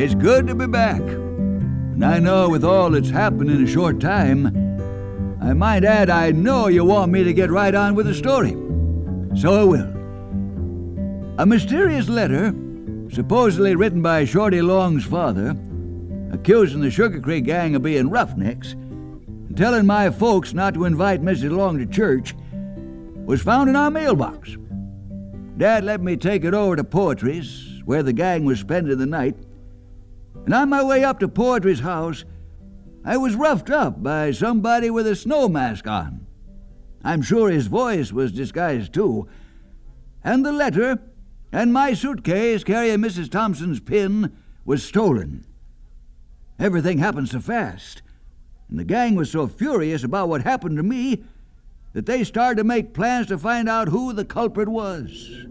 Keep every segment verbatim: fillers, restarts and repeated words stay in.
It's good to be back. And I know with all that's happened in a short time, I might add I know you want me to get right on with the story. So I will. A mysterious letter, supposedly written by Shorty Long's father, accusing the Sugar Creek gang of being roughnecks, and telling my folks not to invite Missus Long to church, was found in our mailbox. Dad let me take it over to Poetry's, where the gang was spending the night, and on my way up to Poetry's house, I was roughed up by somebody with a snow mask on. I'm sure his voice was disguised too, and the letter and my suitcase carrying Missus Thompson's pin was stolen. Everything happened so fast, and the gang was so furious about what happened to me that they started to make plans to find out who the culprit was.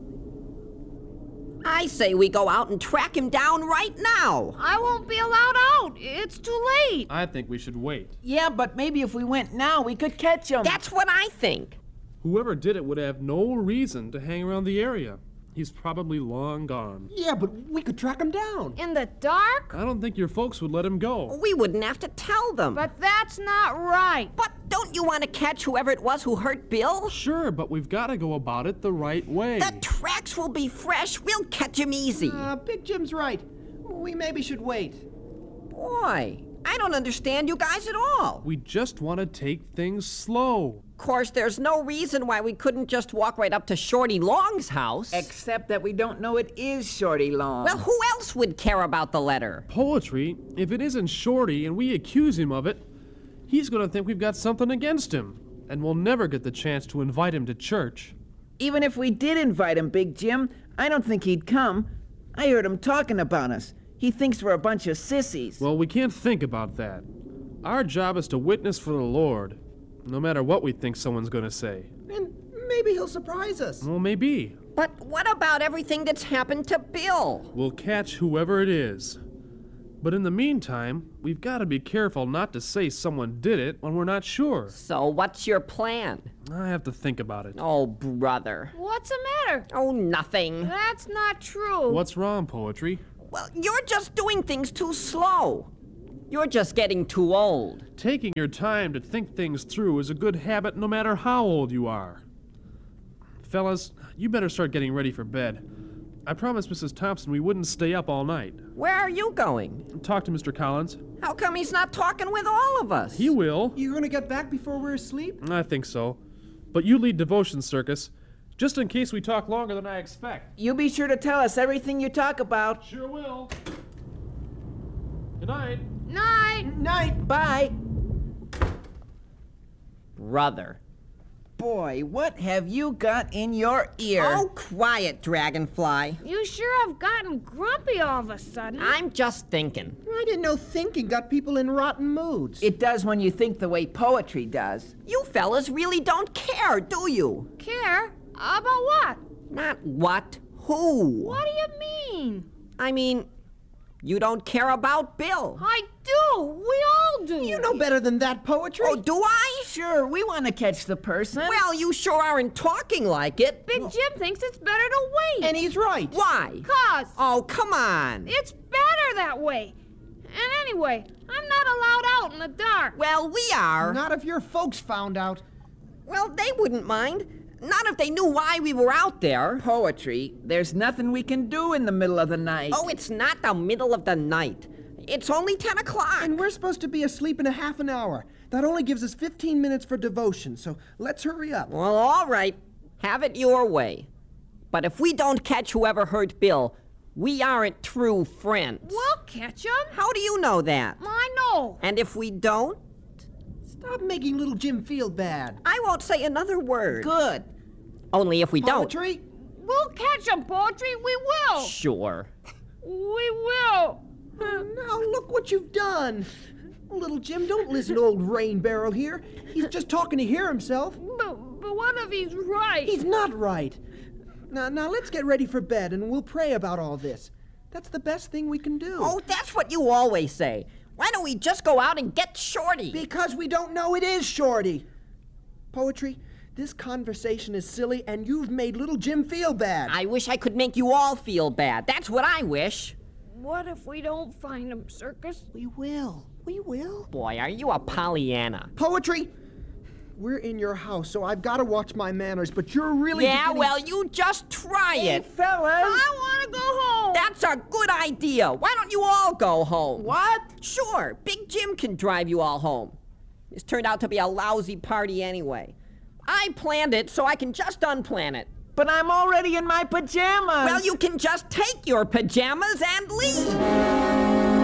I say we go out and track him down right now. I won't be allowed out. It's too late. I think we should wait. Yeah, but maybe if we went now, we could catch him. That's what I think. Whoever did it would have no reason to hang around the area. He's probably long gone. Yeah, but we could track him down. In the dark? I don't think your folks would let him go. We wouldn't have to tell them. But that's not right. But don't you want to catch whoever it was who hurt Bill? Sure, but we've got to go about it the right way. The tracks will be fresh. We'll catch him easy. Uh, Big Jim's right. We maybe should wait. Boy, I don't understand you guys at all. We just want to take things slow. Of course, there's no reason why we couldn't just walk right up to Shorty Long's house. Except that we don't know it is Shorty Long. Well, who else would care about the letter? Poetry, if it isn't Shorty and we accuse him of it, he's going to think we've got something against him, and we'll never get the chance to invite him to church. Even if we did invite him, Big Jim, I don't think he'd come. I heard him talking about us. He thinks we're a bunch of sissies. Well, we can't think about that. Our job is to witness for the Lord, no matter what we think someone's going to say. And maybe he'll surprise us. Well, maybe. But what about everything that's happened to Bill? We'll catch whoever it is. But in the meantime, we've got to be careful not to say someone did it when we're not sure. So what's your plan? I have to think about it. Oh, brother. What's the matter? Oh, nothing. That's not true. What's wrong, Poetry? Well, you're just doing things too slow. You're just getting too old. Taking your time to think things through is a good habit no matter how old you are. Fellas, you better start getting ready for bed. I promised Missus Thompson we wouldn't stay up all night. Where are you going? Talk to Mister Collins. How come he's not talking with all of us? He will. You gonna get back before we're asleep? I think so. But you lead Devotion Circus, just in case we talk longer than I expect. You be sure to tell us everything you talk about. Sure will. Good night. Night. Night. Bye. Brother. Boy, what have you got in your ear? Oh, quiet, Dragonfly. You sure have gotten grumpy all of a sudden. I'm just thinking. I didn't know thinking got people in rotten moods. It does when you think the way Poetry does. You fellas really don't care, do you? Care? About what? Not what, who. What do you mean? I mean, you don't care about Bill. I do. We all do. You know better than that, Poetry. Oh, do I? Sure, we want to catch the person. Well, you sure aren't talking like it. Big Jim thinks it's better to wait. And he's right. Why? Cause Oh, come on. it's better that way. And anyway, I'm not allowed out in the dark. Well, we are. Not if your folks found out. Well, they wouldn't mind. Not if they knew why we were out there. Poetry, there's nothing we can do in the middle of the night. Oh, it's not the middle of the night. It's only ten o'clock. And we're supposed to be asleep in a half an hour. That only gives us fifteen minutes for devotion, so let's hurry up. Well, all right. Have it your way. But if we don't catch whoever hurt Bill, we aren't true friends. We'll catch him. How do you know that? I know. And if we don't, Stop making little Jim feel bad. I won't say another word. Good. Only if we Poetry? We'll catch him, Poetry. We will. don't. Sure. We will. Now look what you've done. Little Jim, don't listen to old Rain Barrel here. He's just talking to hear himself. But, but what if he's right? He's not right. Now, now let's get ready for bed and we'll pray about all this. That's the best thing we can do. Oh, that's what you always say. Why don't we just go out and get Shorty? Because we don't know it is Shorty. Poetry, this conversation is silly and you've made little Jim feel bad. I wish I could make you all feel bad. That's what I wish. What if we don't find him, Circus? We will. We will. Boy, are you a Pollyanna? Poetry! We're in your house, so I've got to watch my manners, but you're really Yeah, beginning- well, you just try Hey, it. fellas! I want to go home. That's a good idea. Why don't you all go home? What? Sure, Big Jim can drive you all home. This turned out to be a lousy party anyway. I planned it so I can just unplan it. But I'm already in my pajamas! Well, you can just take your pajamas and leave.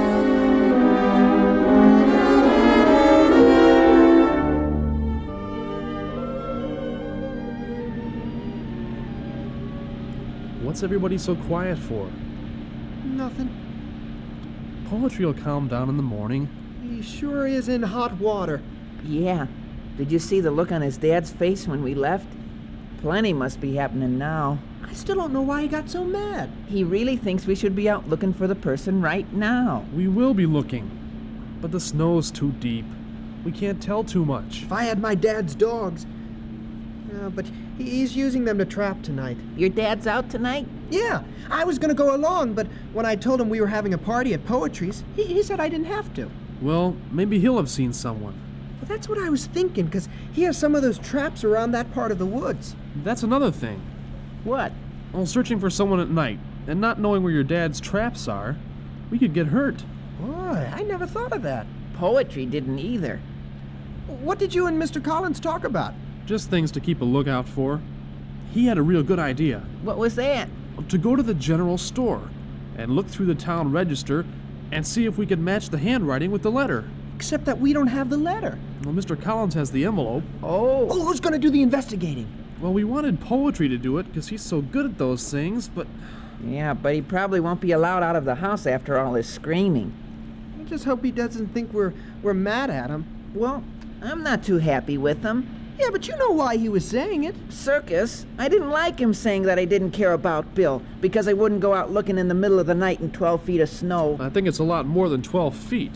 What's everybody so quiet for? Nothing. Poetry will calm down in the morning. He sure is in hot water. Yeah. Did you see the look on his dad's face when we left? Plenty must be happening now. I still don't know why he got so mad. He really thinks we should be out looking for the person right now. We will be looking, but the snow's too deep. We can't tell too much. If I had my dad's dogs. Uh, but he- he's using them to trap tonight. Your dad's out tonight? Yeah, I was gonna go along, but when I told him we were having a party at Poetry's, he, he said I didn't have to. Well, maybe he'll have seen someone. Well, that's what I was thinking, because he has some of those traps around that part of the woods. That's another thing. What? Well, searching for someone at night and not knowing where your dad's traps are, we could get hurt. Boy, I never thought of that. Poetry didn't either. What did you and Mister Collins talk about? Just things to keep a lookout for. He had a real good idea. What was that? To go to the general store and look through the town register and see if we could match the handwriting with the letter. Except that we don't have the letter. Well, Mister Collins has the envelope. Oh. Oh, who's gonna do the investigating? Well, we wanted Poetry to do it because he's so good at those things, but Yeah, but he probably won't be allowed out of the house after all this screaming. I just hope he doesn't think we're we're mad at him. Well, I'm not too happy with him. Yeah, but you know why he was saying it. Circus, I didn't like him saying that I didn't care about Bill because I wouldn't go out looking in the middle of the night in twelve feet of snow. I think it's a lot more than twelve feet.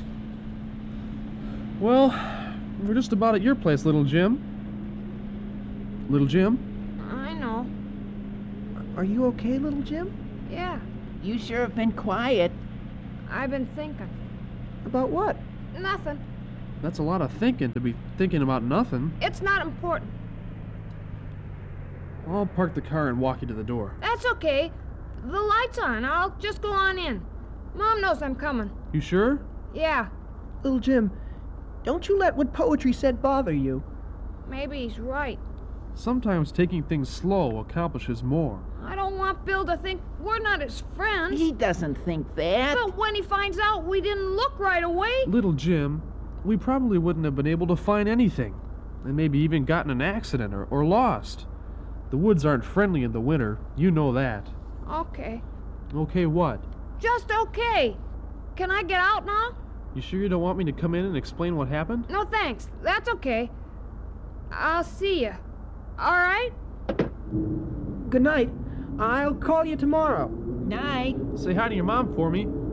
Well, we're just about at your place, Little Jim. Little Jim? I know. Are you okay, little Jim? Yeah, You sure have been quiet. I've been thinking. About what? Nothing. That's a lot of thinking to be thinking about nothing. It's not important. I'll park the car and walk you to the door. That's okay. The light's on. I'll just go on in. Mom knows I'm coming. You sure? Yeah, Little Jim, don't you let what Poetry said bother you. maybe he's right. Sometimes taking things slow accomplishes more. I don't want Bill to think we're not his friends. He doesn't think that. But when he finds out we didn't look right away, Little Jim, we probably wouldn't have been able to find anything, and maybe even gotten an accident or, or lost. The woods aren't friendly in the winter, you know that. okay. Okay, what? Just okay. Can I get out now? You sure you don't want me to come in and explain what happened? No thanks. That's okay. I'll see you. All right? Good night. I'll call you tomorrow. Night. Say hi to your mom for me.